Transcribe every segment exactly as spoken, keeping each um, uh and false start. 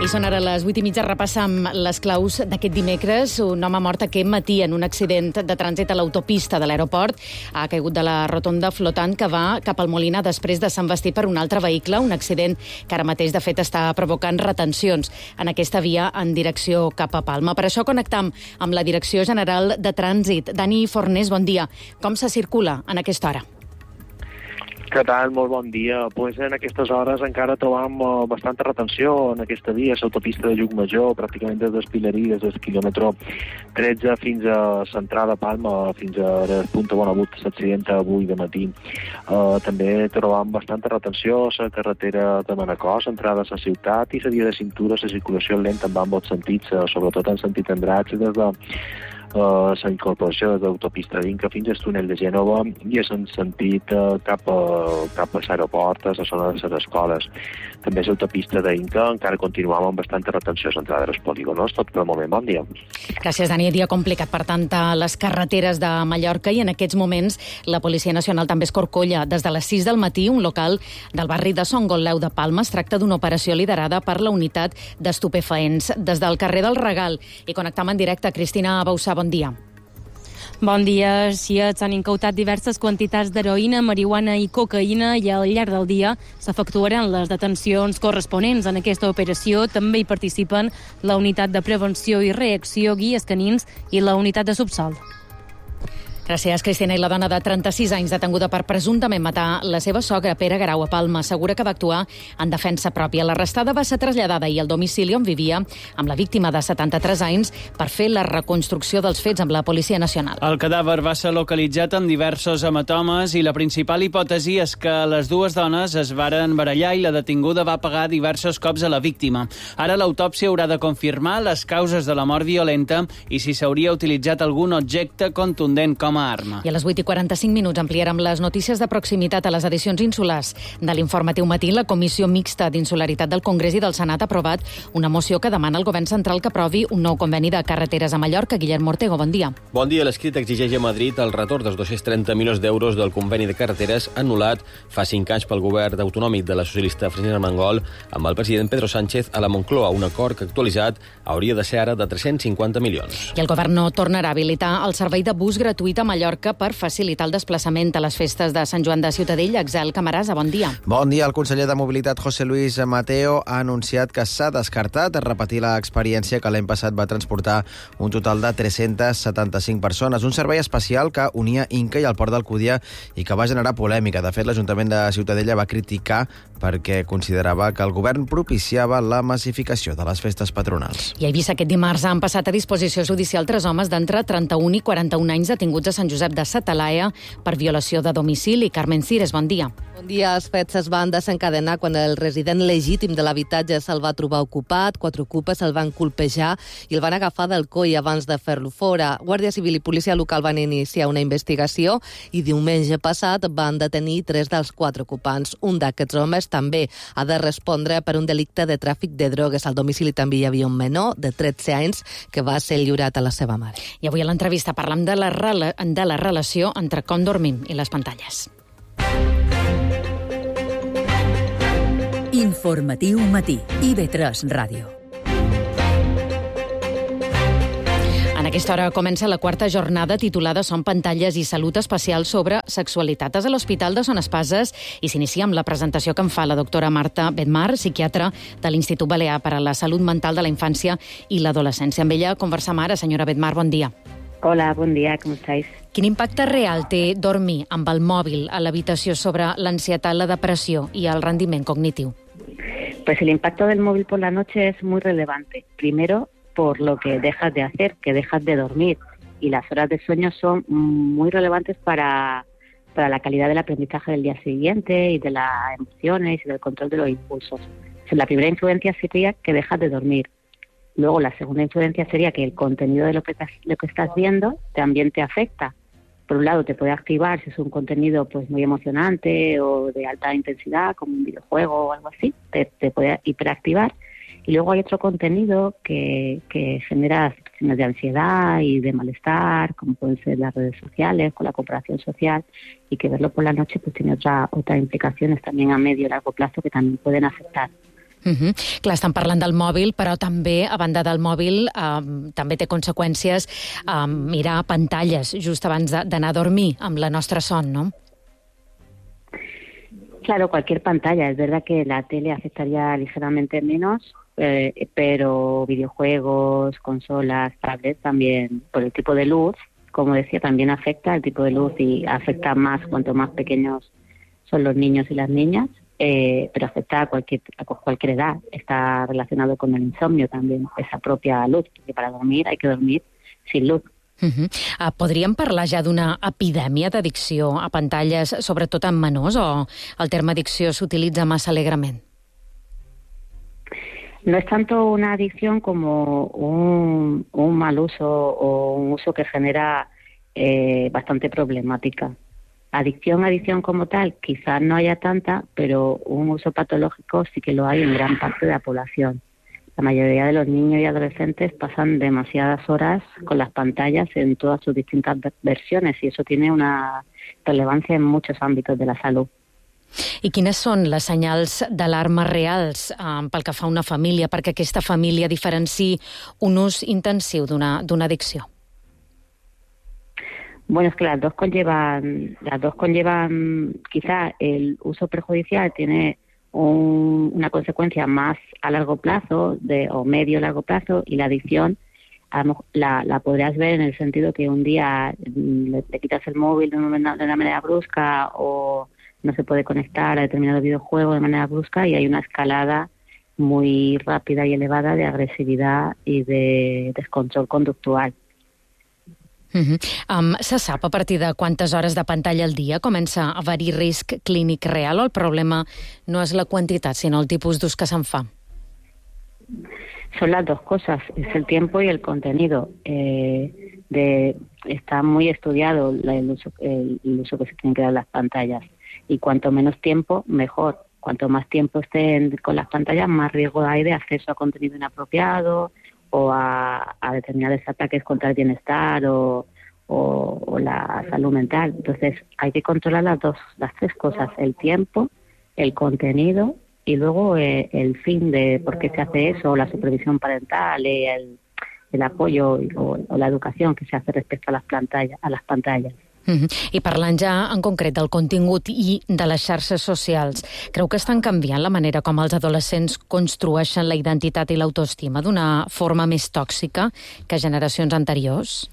I són ara les vuit i mitja, repassam les claus d'aquest dimecres. Un home mort aquest matí en un accident de trànsit a l'autopista de l'aeroport. Ha caigut de la rotonda flotant que va cap al Molina després de s'envestir per un altre vehicle, un accident que ara mateix, de fet, està provocant retencions en aquesta via en direcció cap a Palma. Per això connectam amb la Direcció General de Trànsit. Dani Fornés, bon dia. Com se circula en aquesta hora? Què tal? Molt bon dia. Pues en aquestes hores encara trobam uh, bastanta retenció en aquesta via, l'autopista de Llucmajor, pràcticament des d'Espilerí, des del quilòmetre tretze fins a l'entrada a Palma, fins a Punta Bonavut, l'accident avui de matí. Uh, també trobam bastanta retenció a la carretera de Manacor, entrada a la ciutat, i la via de cintura, la circulació lenta en ambos sentits, uh, sobretot en sentit Andratx, des de Uh, la incorporació de l'autopista d'Inca fins al túnel de Gènova i és en sentit uh, cap a, cap a l'aeroport, a la zona de les escoles. També l'autopista d'Inca encara continuava amb bastanta retenció a l'entrada dels polígonos. Tot per el moment. Bon dia. Gràcies, Dani. Dia complicat, per tant, a les carreteres de Mallorca, i en aquests moments la Policia Nacional també escorcolla des de les sis del matí un local del barri de Son Gotleu de Palma. Es tracta d'una operació liderada per la unitat d'estupefaents. Des del carrer del Regal i connectam en directe a Cristina Bausà. Bon dia. Bon dia. Sí, s'han incautat diverses quantitats d'heroïna, marihuana i cocaïna i al llarg del dia s'efectuaran les detencions corresponents. En aquesta operació també hi participen la unitat de prevenció i reacció, guies canins i la unitat de subsalt. Gràcies, Cristina. I la dona de trenta-sis anys detenguda per presumptament matar la seva sogra, Pere Garau, a Palma, assegura que va actuar en defensa pròpia. L'arrestada va ser traslladada ahir al domicili on vivia amb la víctima de setanta-tres anys per fer la reconstrucció dels fets amb la Policia Nacional. El cadàver va ser localitzat amb diversos hematomes i la principal hipòtesi és que les dues dones es varen barallar i la detinguda va pegar diversos cops a la víctima. Ara l'autòpsia haurà de confirmar les causes de la mort violenta i si s'hauria utilitzat algun objecte contundent com a arma. I a les vuit i quaranta-cinc minuts ampliarem les notícies de proximitat a les edicions insulars de l'Informatiu Matí. La Comissió Mixta d'Insularitat del Congrés i del Senat ha aprovat una moció que demana al Govern central que aprovi un nou conveni de carreteres a Mallorca. Guillermo Ortego, bon dia. Bon dia. L'escrit exigeix a Madrid el retorn dels dos-cents trenta milions d'euros del conveni de carreteres anul·lat fa cinc anys pel govern autonòmic de la socialista Francina Armengol amb el president Pedro Sánchez a la Moncloa, un acord que actualitzat hauria de ser ara de tres-cents cinquanta milions. I el Govern no tornarà a habilitar el servei de bus gratuït a Mallorca per facilitar el desplaçament a les festes de Sant Joan de Ciutadella. Axel Camarasa, bon dia. Bon dia. El conseller de Mobilitat, José Luis Mateo, ha anunciat que s'ha descartat repetir l'experiència que l'any passat va transportar un total de tres-centes setanta-cinc persones. Un servei especial que unia Inca i el Port d'Alcúdia i que va generar polèmica. De fet, l'Ajuntament de Ciutadella va criticar perquè considerava que el govern propiciava la massificació de les festes patronals. I a Eivissa aquest dimarts han passat a disposició judicial tres homes d'entre trenta-un i quaranta-un anys detinguts a Sant Josep de sa Talaia per violació de domicili. Carmen Cires, bon dia. Bon dia. Els fets es van desencadenar quan el resident legítim de l'habitatge se'l va trobar ocupat. Quatre ocupes se'l van colpejar i el van agafar del coll abans de fer-lo fora. Guàrdia Civil i Policia Local van iniciar una investigació i diumenge passat van detenir tres dels quatre ocupants. Un d'aquests homes també ha de respondre per un delicte de tràfic de drogues. Al domicili també hi havia un menor de tretze anys que va ser lliurat a la seva mare. I avui a l'entrevista parlem de la, rela de la relació entre com dormim i les pantalles. Informatiu Matí, I V tres Ràdio. En aquesta hora comença la quarta jornada titulada Són pantalles i salut especial sobre sexualitat. És a l'Hospital de Son Espases i s'inicia amb la presentació que en fa la doctora Marta Bedmar, psiquiatra de l'Institut Balear per a la Salut Mental de la Infància i l'Adolescència. Amb ella conversam ara. Senyora Bedmar, bon dia. Hola, bon dia, com estáis? Quin impacte real té dormir amb el mòbil a l'habitació sobre l'ansietat, la depressió i el rendiment cognitiu? Pues el impacto del móvil por la noche es muy relevante. Primero, por lo que dejas de hacer, que dejas de dormir. Y las horas de sueño son muy relevantes para, para la calidad del aprendizaje del día siguiente y de las emociones y del control de los impulsos. Entonces, la primera influencia sería que dejas de dormir. Luego, la segunda influencia sería que el contenido de lo que, estás, lo que estás viendo también te afecta. Por un lado, te puede activar si es un contenido pues muy emocionante o de alta intensidad, como un videojuego o algo así, te, te puede hiperactivar. Y luego hay otro contenido que, que genera situaciones de ansiedad y de malestar, como pueden ser las redes sociales, con la cooperación social, y que verlo por la noche pues tiene otra, otras implicaciones también a medio y largo plazo que también pueden afectar Uh-huh. Clar, estan parlant del mòbil, però també, a banda del mòbil, eh, també té conseqüències eh, mirar pantalles just abans d'anar a dormir amb la nostra son, ¿no? Claro, cualquier pantalla. Es verdad que la tele afectaría ligeramente menos, eh, pero videojuegos, consolas, tablets también, por el tipo de luz, como decía, también afecta el tipo de luz y afecta más cuanto más pequeños son los niños y las niñas. Eh, pero afecta a cualquier, a cualquier edad. Está relacionado con el insomnio también, esa propia luz, porque para dormir hay que dormir sin luz. Uh-huh. Uh, podríem parlar ja d'una epidèmia d'addicció a pantalles, sobretot en menors, o el terme addicció s'utilitza massa alegrement? No es tanto una adicción como un, un mal uso o un uso que genera eh, bastante problemática. Adicción, adicción como tal, quizás no haya tanta, pero un uso patológico sí que lo hay en gran parte de la población. La mayoría de los niños y adolescentes pasan demasiadas horas con las pantallas en todas sus distintas versiones y eso tiene una relevancia en muchos ámbitos de la salud. I quines són les senyals d'alarma reals eh, pel que fa a una família, perquè aquesta família diferenciï un ús intensiu d'una d'una addicció? Bueno, es que las dos conllevan, las dos conllevan, quizá el uso perjudicial tiene un, una consecuencia más a largo plazo de, o medio largo plazo, y la adicción a lo, la, la podrías ver en el sentido que un día le, le quitas el móvil de una, de una manera brusca o no se puede conectar a determinado videojuego de manera brusca y hay una escalada muy rápida y elevada de agresividad y de descontrol conductual. Uh-huh. Um, se sap a partir de quantes hores de pantalla al dia comença a haver-hi risc clínic real, o el problema no és la quantitat, sinó el tipus d'ús que se'n fa? Son las dos cosas, es el tiempo y el contenido. Eh, de, está muy estudiado el uso, el, el uso que se tienen que dar las pantallas, y cuanto menos tiempo, mejor. Cuanto más tiempo estén con las pantallas, más riesgo hay de acceso a contenido inapropiado, o a, a determinados ataques contra el bienestar o, o, o la salud mental. Entonces hay que controlar las dos, las tres cosas: el tiempo, el contenido y luego eh, el fin de por qué se hace eso, la supervisión parental, y el, el apoyo o, o la educación que se hace respecto a las pantallas, a las pantallas. Uh-huh. I parlant ja en concret del contingut i de les xarxes socials, creu que estan canviant la manera com els adolescents construeixen la identitat i l'autoestima d'una forma més tòxica que generacions anteriors?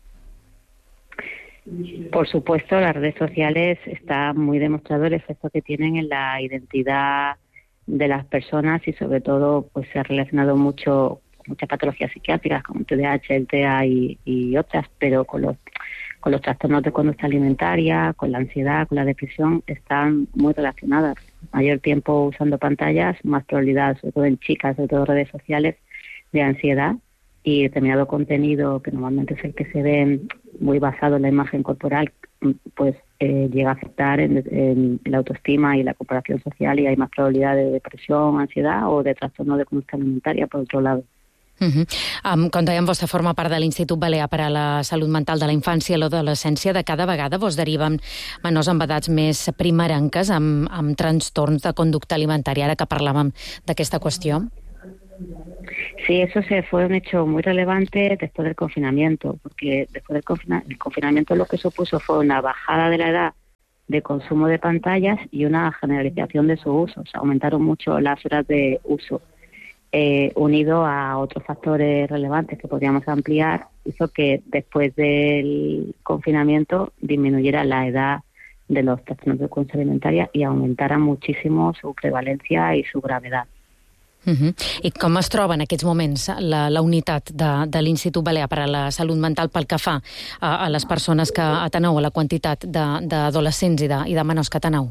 Por supuesto, las redes sociales está muy demostrado el efecto que tienen en la identidad de las personas y sobre todo pues se ha relacionado mucho con muchas patologías psiquiátricas como T D A H, el T E A y, y otras, pero con los con los trastornos de conducta alimentaria, con la ansiedad, con la depresión, están muy relacionadas. Mayor tiempo usando pantallas, más probabilidad, sobre todo en chicas, sobre todo redes sociales, de ansiedad, y determinado contenido, que normalmente es el que se ve muy basado en la imagen corporal, pues eh, llega a afectar en, en la autoestima y la cooperación social, y hay más probabilidad de depresión, ansiedad o de trastorno de conducta alimentaria, por otro lado. Uh-huh. Um, com dèiem, vostè forma part de l'Institut Balear per a la Salut Mental de la Infància i l'Adolescència. De cada vegada vos deriven menors amb edats més primerenques amb, amb trastorns de conducta alimentària, ara que parlàvem d'aquesta qüestió? Sí, eso se fue un hecho muy relevante después del confinamiento, porque después del confina- el confinamiento lo que supuso fue una bajada de la edad de consumo de pantallas y una generalización de su uso. O sea, aumentaron mucho las horas de uso. Eh, unido a otros factores relevantes que podríamos ampliar, hizo que después del confinamiento disminuyera la edad de los trastornos de conducta alimentaria y aumentara muchísimo su prevalencia y su gravedad. Uh-huh. I com es troba en aquests moments la, la unitat de, de l'Institut Balear per a la Salut Mental pel que fa a, a les persones que ateneu, a la quantitat d'adolescents i, de, i de menors que ateneu?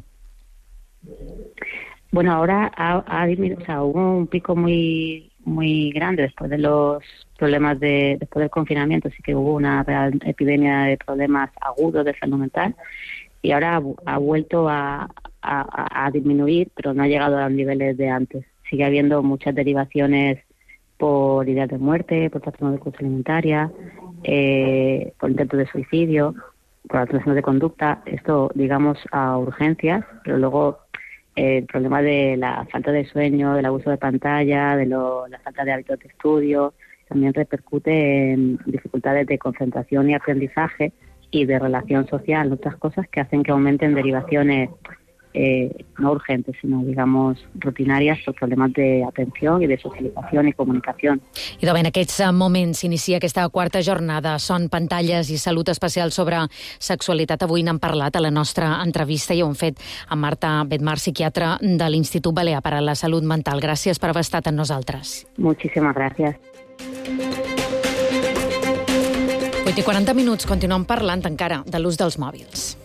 Bueno, ahora ha, ha disminuido, o sea, hubo un pico muy muy grande después de los problemas de después del confinamiento, sí que hubo una real epidemia de problemas agudos de salud mental, y ahora ha, ha vuelto a, a, a disminuir, pero no ha llegado a los niveles de antes. Sigue habiendo muchas derivaciones por ideas de muerte, por trastorno de conducta alimentaria, eh, por intentos de suicidio, por trastornos de conducta, esto digamos a urgencias, pero luego el problema de la falta de sueño, del abuso de pantalla, de lo, la falta de hábitos de estudio, también repercute en dificultades de concentración y aprendizaje y de relación social, otras cosas que hacen que aumenten derivaciones eh, no urgentes, sino, digamos, rutinàries per problemes d'atenció i de socialització i comunicació. I en aquests moments s'inicia aquesta quarta jornada. Són pantalles i salut especial sobre sexualitat. Avui n'han parlat a la nostra entrevista i ho hem fet amb Marta Bedmar, psiquiatra de l'Institut Balear per a la Salut Mental. Gràcies per haver estat amb nosaltres. Moltíssimes gràcies. vuit i quaranta minuts, continuem parlant encara de l'ús dels mòbils.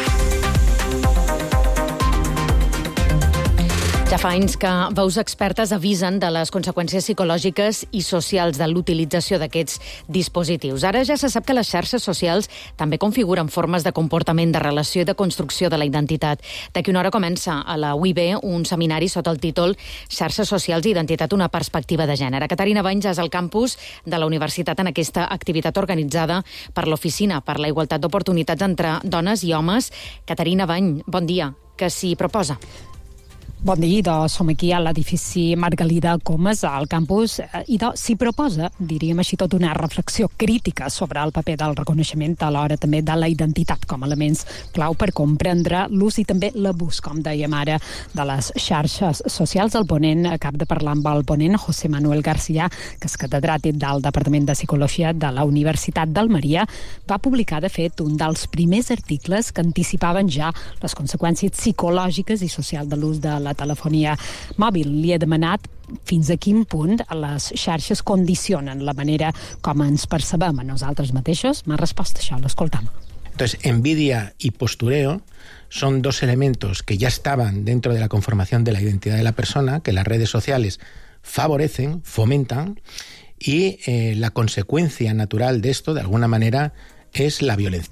Ja fa anys que veus expertes avisen de les conseqüències psicològiques i socials de l'utilització d'aquests dispositius. Ara ja se sap que les xarxes socials també configuren formes de comportament, de relació i de construcció de la identitat. D'aquí una hora comença a la U I B un seminari sota el títol Xarxes socials i identitat, una perspectiva de gènere. Caterina Bany ja és al campus de la universitat en aquesta activitat organitzada per l'Oficina per la Igualtat d'Oportunitats entre Dones i Homes. Caterina Bany, bon dia. Què s'hi proposa? Bon dia, doncs som aquí a l'edifici Margalida Comas, al campus, i doncs s'hi proposa, diríem així, tot una reflexió crítica sobre el paper del reconeixement, alhora també de la identitat com a elements clau per comprendre l'ús i també l'abús, com dèiem ara, de les xarxes socials. El ponent, acaba de parlar amb el ponent, José Manuel García, que és catedràtic del Departament de Psicologia de la Universitat d'Almeria, va publicar, de fet, un dels primers articles que anticipaven ja les conseqüències psicològiques i socials de l'ús de la la telefonia mòbil. Li he demanat fins a quin punt les xarxes condicionen la manera com ens percebem a nosaltres mateixos. M'ha respost això, l'escoltam. Entonces, envidia y postureo son dos elementos que ya estaban dentro de la conformación de la identidad de la persona, que las redes sociales favorecen, fomentan, y eh, la consecuencia natural de esto, de alguna manera, es la violencia.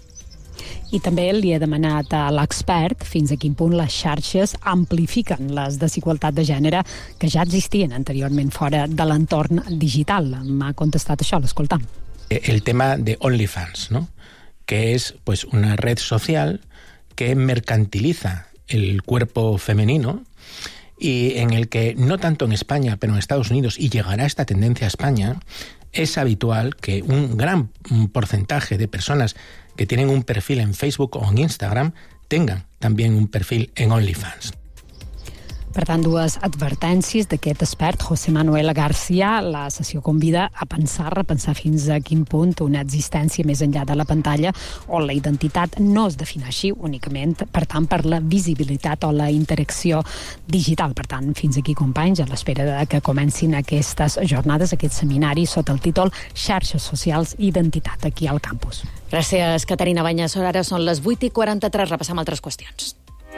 I també li he demanat a l'expert fins a quin punt les xarxes amplifiquen les desigualtats de gènere que ja existien anteriorment fora de l'entorn digital. M'ha contestat això, l'escoltam. El tema de OnlyFans, ¿no? Que es pues una red social que mercantiliza el cuerpo femenino y en el que, no tanto en España, pero en Estados Unidos, y llegará esta tendencia a España, es habitual que un gran porcentaje de personas que tienen un perfil en Facebook o en Instagram tengan también un perfil en OnlyFans. Per tant, dues advertències d'aquest expert, José Manuel García. La sessió convida a pensar, a repensar fins a quin punt una existència més enllà de la pantalla o la identitat no es defineixi únicament, per tant, per la visibilitat o la interacció digital. Per tant, fins aquí, companys, a l'espera de que comencin aquestes jornades, aquest seminari sota el títol Xarxes socials i identitat, aquí al campus. Gràcies, Caterina Banyes. Ara són les vuit i quaranta-tres. Repassem altres qüestions.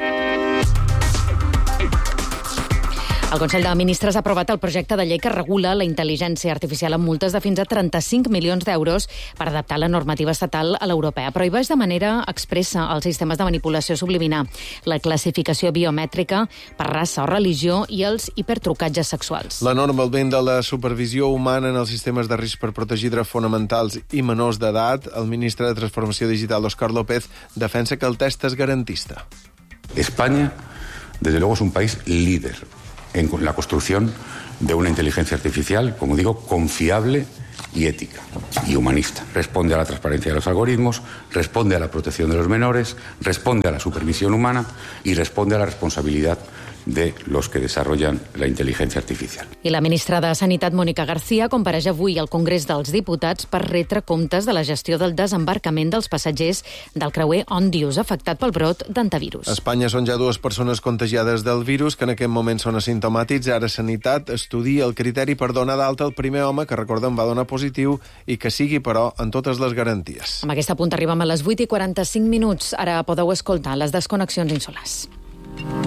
El Consell de Ministres ha aprovat el projecte de llei que regula la intel·ligència artificial amb multes de fins a trenta-cinc milions d'euros per adaptar la normativa estatal a l'europea. Prohibeix de manera expressa els sistemes de manipulació subliminar, la classificació biomètrica per raça o religió i els hipertrucatges sexuals. La norma al vent de la supervisió humana en els sistemes de risc per protegir drets fonamentals i menors d'edat. El ministre de Transformació Digital, Óscar López, defensa que el test és garantista. España, desde luego, es un país líder en la construcción de una inteligencia artificial, como digo, confiable y ética y humanista. Responde a la transparencia de los algoritmos, responde a la protección de los menores, responde a la supervisión humana y responde a la responsabilidad de los que desarrollan la inteligencia artificial. I la ministra de Sanitat, Mónica García, compareix avui al Congrés dels Diputats per retre comptes de la gestió del desembarcament dels passatgers del creuer Òndius, afectat pel brot d'antivirus. A Espanya són ja dues persones contagiades del virus que en aquest moment són asimptomàtics. Ara Sanitat estudia el criteri per donar d'alta el primer home que, recordem, va donar positiu i que sigui, però, en totes les garanties. Amb aquest punt arribem a les vuit i quaranta-cinc minuts. Ara podeu escoltar les desconnexions insolars.